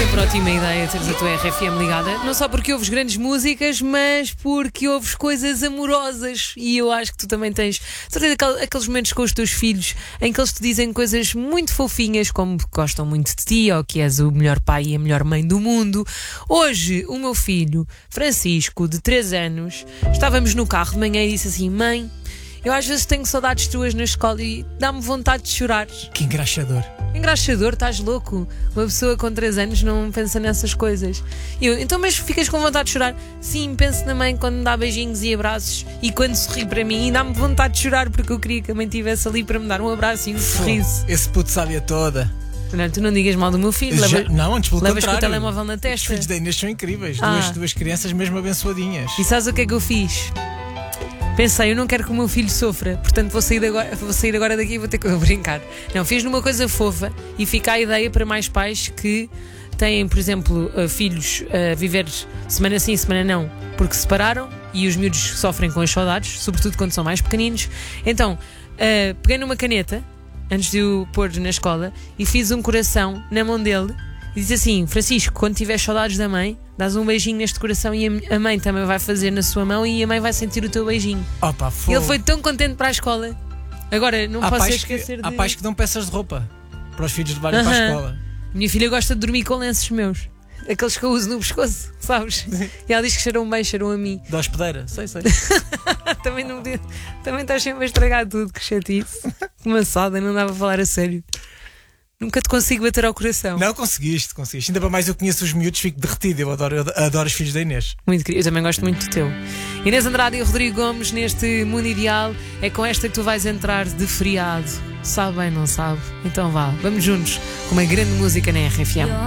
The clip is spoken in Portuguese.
sempre ótima ideia teres a tua RFM ligada. Não só porque ouves grandes músicas, mas porque ouves coisas amorosas. E eu acho que tu também tens aqueles momentos com os teus filhos em que eles te dizem coisas muito fofinhas, como que gostam muito de ti, ou que és o melhor pai e a melhor mãe do mundo. Hoje, o meu filho, Francisco, de 3 anos, estávamos no carro de manhã e disse assim: mãe, eu às vezes tenho saudades tuas na escola e dá-me vontade de chorar. Que engraxador. Engraxador, estás louco? Uma pessoa com 3 anos não pensa nessas coisas. E eu, então, mas ficas com vontade de chorar? Sim, penso na mãe quando me dá beijinhos e abraços e quando sorri para mim, e dá-me vontade de chorar porque eu queria que a mãe estivesse ali para me dar um abraço e um sorriso. Esse puto sabe-a toda. Não, tu não digas mal do meu filho. Não, antes pelo levas contrário. com o telemóvel na testa. Os filhos da Inês são incríveis. Duas crianças mesmo abençoadinhas. E sabes o que é que eu fiz? Pensei, eu não quero que o meu filho sofra, portanto vou sair agora daqui e vou ter que brincar. Não, fiz numa coisa fofa e fica a ideia para mais pais que têm, por exemplo, filhos a viver semana sim, semana não, porque se separaram e os miúdos sofrem com as saudades, sobretudo quando são mais pequeninos. Então, peguei numa caneta, antes de o pôr na escola, e fiz um coração na mão dele e disse assim: Francisco, quando tiveres saudades da mãe, dás um beijinho neste coração e a mãe também vai fazer na sua mão e a mãe vai sentir o teu beijinho. Opa, e ele foi tão contente para a escola. Agora, não posso esquecer Há pais que dão peças de roupa para os filhos levarem para a escola. Minha filha gosta de dormir com lenços meus, aqueles que eu uso no pescoço, sabes? E ela diz que cheiram bem, cheiram a mim. Da hospedeira, sei. Também estás sempre a estragar tudo, que chatice. Uma soda, não dá para falar a sério. Nunca te consigo bater ao coração. Não, conseguiste. Ainda para mais eu conheço os miúdos, fico derretido. Eu adoro os filhos da Inês. Muito querido, eu também gosto muito do teu. Inês Andrade e Rodrigo Gomes neste Mundo Ideal. É com esta que tu vais entrar de feriado. Sabe bem, não sabe? Então vá, vamos juntos com uma grande música na RFM.